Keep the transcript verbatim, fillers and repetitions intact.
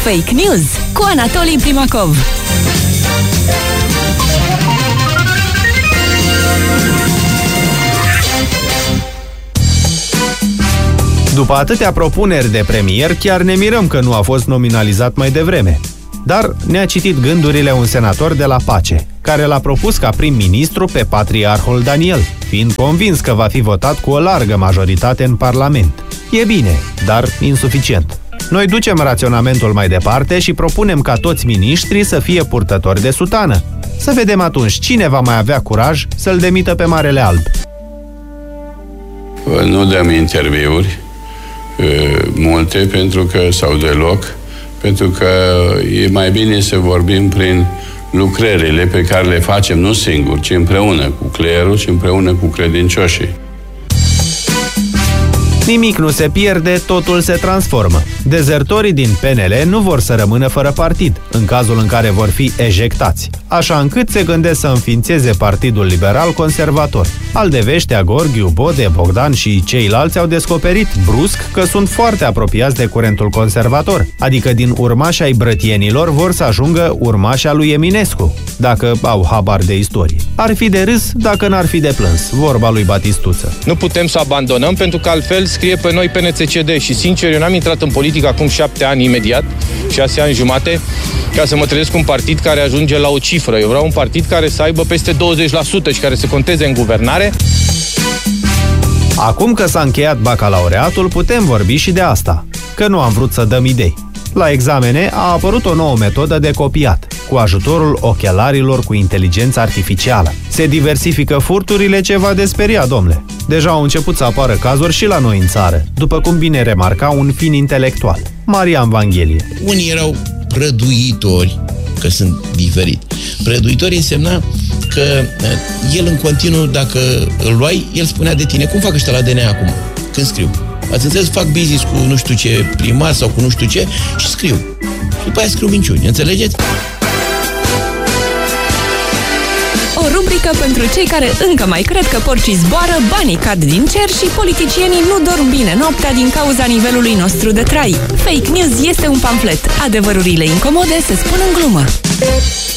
Fake News cu Anatolii Primacov. După atâtea propuneri de premier, chiar ne mirăm că nu a fost nominalizat mai devreme. Dar ne-a citit gândurile un senator de la Pace, care l-a propus ca prim-ministru pe patriarhul Daniel, fiind convins că va fi votat cu o largă majoritate în Parlament. E bine, dar insuficient. Noi ducem raționamentul mai departe și propunem ca toți miniștrii să fie purtători de sutană. Să vedem atunci cine va mai avea curaj să-l demită pe Marele Alb. Nu dăm interviuri multe pentru că, sau deloc, pentru că e mai bine să vorbim prin lucrările pe care le facem nu singuri, ci împreună cu clerul și împreună cu credincioșii. Nimic nu se pierde, totul se transformă. Dezertorii din P N L nu vor să rămână fără partid, în cazul în care vor fi ejectați, așa încât se gândesc să înființeze Partidul Liberal Conservator. Aldeveștea, Gorghiu, Bode, Bogdan și ceilalți au descoperit brusc că sunt foarte apropiați de curentul conservator, adică din urmașii ai brătienilor vor să ajungă urmașii lui Eminescu, dacă au habar de istorie. Ar fi de râs dacă n-ar fi de plâns, vorba lui Batistuță. Nu putem să abandonăm, pentru că altfel scrie pe noi P N C C D și, sincer, eu n-am intrat în politică acum șapte ani imediat, șase ani jumate, ca să mă trezesc cu un partid care ajunge la o cifră. Eu vreau un partid care să aibă peste douăzeci la sută și care să conteze în guvernare. Acum că s-a încheiat bacalaureatul, putem vorbi și de asta, că nu am vrut să dăm idei. La examene a apărut o nouă metodă de copiat, cu ajutorul ochelarilor cu inteligență artificială. Se diversifică furturile ce va desperia, domnule. Deja au început să apară cazuri și la noi în țară, după cum bine remarca un fin intelectual, Marian Vanghelie. Unii erau prăduitori, că sunt diferit. Prăduitori însemna că el în continuu, dacă îl luai, el spunea de tine. Cum fac ăștia la D N A acum, când scriu? Ați înțeles? Fac business cu nu știu ce primar sau cu nu știu ce și scriu. Și după aia scriu minciuni, înțelegeți? O rubrică pentru cei care încă mai cred că porcii zboară, banii cad din cer și politicienii nu dorm bine noaptea din cauza nivelului nostru de trai. Fake News este un pamflet. Adevărurile incomode se spun în glumă.